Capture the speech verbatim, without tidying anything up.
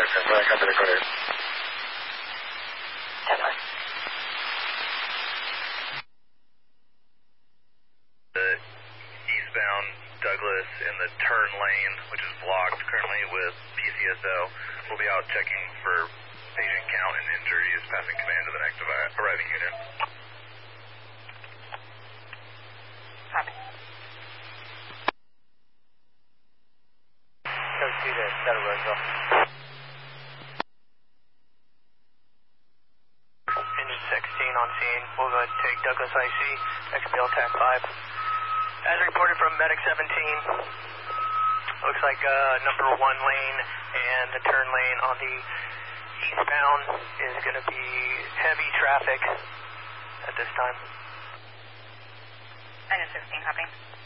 ten five, copy that, go ahead. ten five. The eastbound Douglas in the turn lane, which is blocked currently with P C S O, will be out checking for patient count and injuries, passing command to the next arriving unit. Copy. Code two to Settle Roseville. Engine sixteen on scene. We'll go ahead and take Douglas I C, X B L TAC five. As reported from Medic seventeen, looks like uh, number one lane and the turn lane on the eastbound is going to be heavy traffic at this time. Engine sixteen, copy.